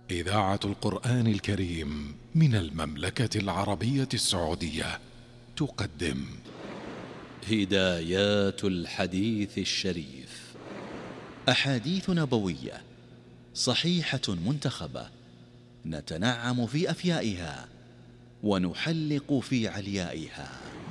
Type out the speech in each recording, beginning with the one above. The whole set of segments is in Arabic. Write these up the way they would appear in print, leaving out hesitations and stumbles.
إذاعة القرآن الكريم من المملكة العربية السعودية تقدم هدايات الحديث الشريف، أحاديث نبوية صحيحة منتخبة، نتنعم في أفيائها ونحلق في عليائها.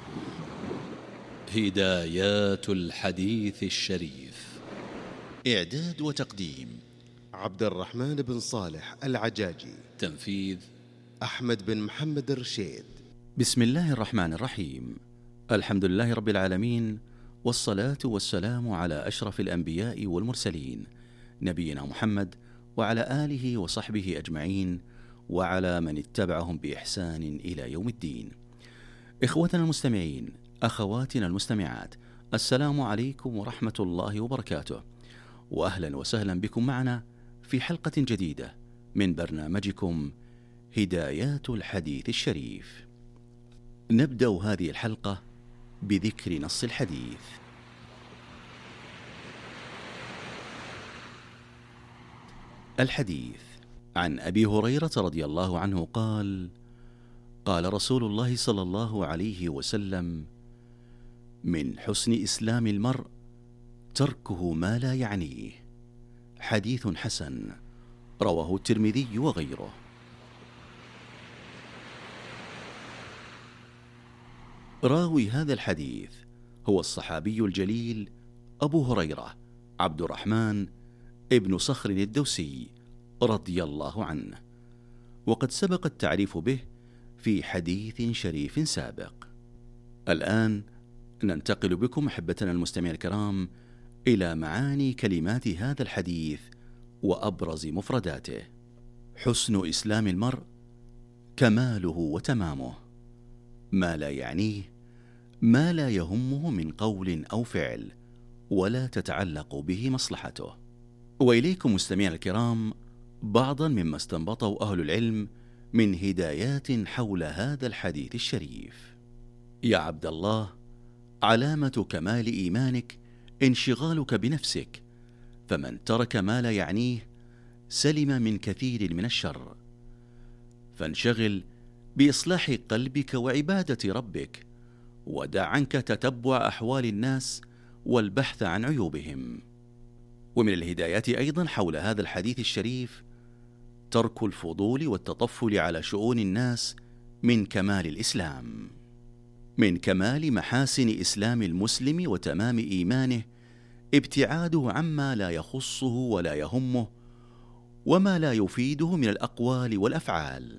هدايات الحديث الشريف، إعداد وتقديم عبد الرحمن بن صالح العجاجي، تنفيذ أحمد بن محمد الرشيد. بسم الله الرحمن الرحيم. الحمد لله رب العالمين، والصلاة والسلام على أشرف الأنبياء والمرسلين، نبينا محمد وعلى آله وصحبه أجمعين، وعلى من اتبعهم بإحسان إلى يوم الدين. إخوتنا المستمعين، أخواتنا المستمعات، السلام عليكم ورحمة الله وبركاته، وأهلا وسهلا بكم معنا في حلقة جديدة من برنامجكم هدايات الحديث الشريف. نبدأ هذه الحلقة بذكر نص الحديث. الحديث عن أبي هريرة رضي الله عنه قال: قال رسول الله صلى الله عليه وسلم: من حسن إسلام المرء تركه ما لا يعنيه. حديث حسن، رواه الترمذي وغيره. راوي هذا الحديث هو الصحابي الجليل أبو هريرة عبد الرحمن ابن صخر الدوسي رضي الله عنه، وقد سبق التعريف به في حديث شريف سابق. الآن ننتقل بكم أحبتنا المستمعين الكرام إلى معاني كلمات هذا الحديث وأبرز مفرداته. حسن إسلام المرء كماله وتمامه، ما لا يعنيه، ما لا يهمه من قول أو فعل ولا تتعلق به مصلحته. وإليكم مستمعين الكرام بعضا مما استنبطه أهل العلم من هدايات حول هذا الحديث الشريف. يا عبد الله، علامة كمال إيمانك انشغالك بنفسك، فمن ترك ما لا يعنيه سلم من كثير من الشر. فانشغل بإصلاح قلبك وعبادة ربك، ودع عنك تتبع أحوال الناس والبحث عن عيوبهم. ومن الهدايات أيضا حول هذا الحديث الشريف ترك الفضول والتطفل على شؤون الناس من كمال الإسلام. من كمال محاسن إسلام المسلم وتمام إيمانه ابتعاده عما لا يخصه ولا يهمه وما لا يفيده من الأقوال والأفعال.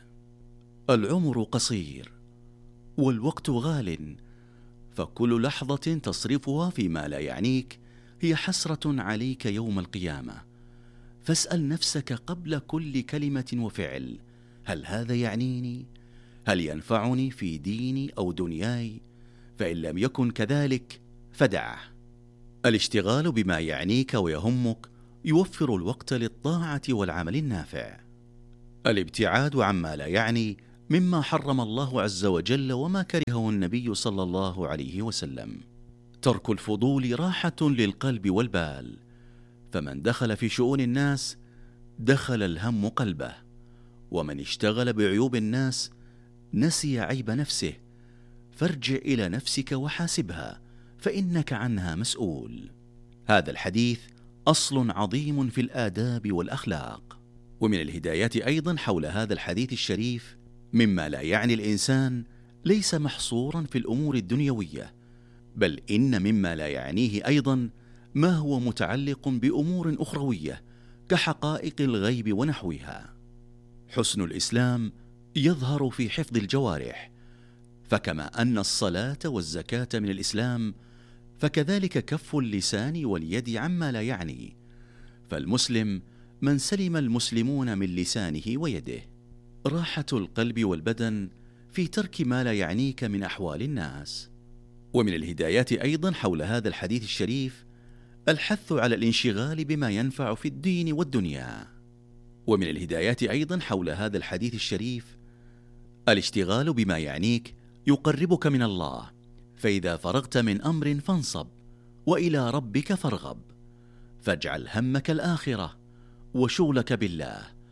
العمر قصير والوقت غال، فكل لحظة تصرفها فيما لا يعنيك هي حسرة عليك يوم القيامة. فاسأل نفسك قبل كل كلمة وفعل: هل هذا يعنيني؟ هل ينفعني في ديني أو دنياي؟ فإن لم يكن كذلك فدعه. الاشتغال بما يعنيك ويهمك يوفر الوقت للطاعة والعمل النافع. الابتعاد عما لا يعني مما حرم الله عز وجل وما كرهه النبي صلى الله عليه وسلم. ترك الفضول راحة للقلب والبال، فمن دخل في شؤون الناس دخل الهم قلبه، ومن اشتغل بعيوب الناس نسي عيب نفسه. فارجع إلى نفسك وحاسبها، فإنك عنها مسؤول. هذا الحديث أصل عظيم في الآداب والأخلاق. ومن الهدايات أيضا حول هذا الحديث الشريف مما لا يعني الإنسان ليس محصورا في الأمور الدنيوية، بل إن مما لا يعنيه أيضا ما هو متعلق بأمور أخروية كحقائق الغيب ونحوها. حسن الإسلام يظهر في حفظ الجوارح، فكما أن الصلاة والزكاة من الإسلام فكذلك كف اللسان واليد عما لا يعني. فالمسلم من سلم المسلمون من لسانه ويده. راحة القلب والبدن في ترك ما لا يعنيك من أحوال الناس. ومن الهدايات أيضا حول هذا الحديث الشريف الحث على الانشغال بما ينفع في الدين والدنيا. ومن الهدايات أيضا حول هذا الحديث الشريف الاشتغال بما يعنيك يقربك من الله، فإذا فرغت من أمر فانصب وإلى ربك فارغب، فاجعل همك الآخرة وشغلك بالله،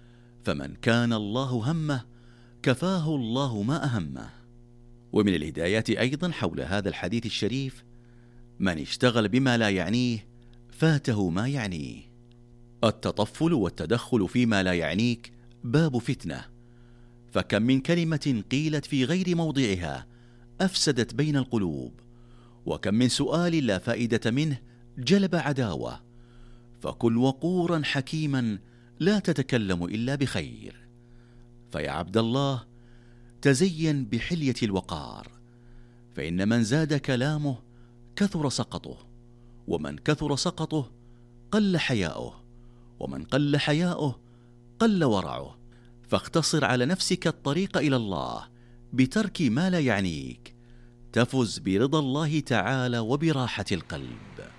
فمن كان الله همه كفاه الله ما أهمه. ومن الهدايات أيضا حول هذا الحديث الشريف: من اشتغل بما لا يعنيه فاته ما يعنيه. التطفل والتدخل فيما لا يعنيك باب فتنة، فكم من كلمة قيلت في غير موضعها أفسدت بين القلوب، وكم من سؤال لا فائدة منه جلب عداوة. فكن وقورا حكيما لا تتكلم إلا بخير. فيا عبد الله، تزين بحلية الوقار، فإن من زاد كلامه كثر سقطه، ومن كثر سقطه قل حياؤه، ومن قل حياؤه قل ورعه. فاختصر على نفسك الطريق إلى الله بترك ما لا يعنيك، تفز برضا الله تعالى وبراحة القلب.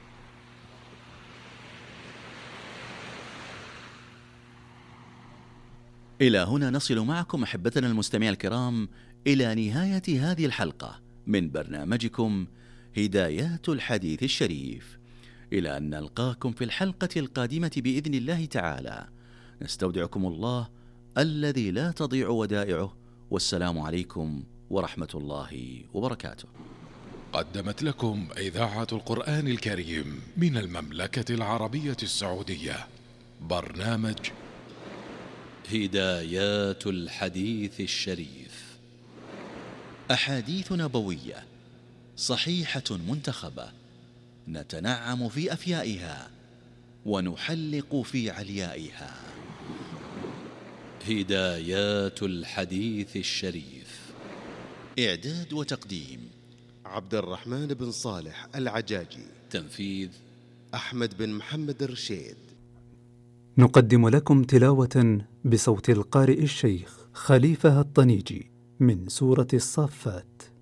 إلى هنا نصل معكم أحبتنا المستمعين الكرام إلى نهاية هذه الحلقة من برنامجكم هدايات الحديث الشريف. إلى أن نلقاكم في الحلقة القادمة بإذن الله تعالى، نستودعكم الله الذي لا تضيع ودائعه، والسلام عليكم ورحمة الله وبركاته. قدمت لكم إذاعة القرآن الكريم من المملكة العربية السعودية برنامج هدايات الحديث الشريف، أحاديث نبوية صحيحة منتخبة، نتنعم في أفيائها ونحلق في عليائها. هدايات الحديث الشريف، إعداد وتقديم عبد الرحمن بن صالح العجاجي، تنفيذ أحمد بن محمد الرشيد. نقدم لكم تلاوة بصوت القارئ الشيخ خليفة الطنيجي من سورة الصافات.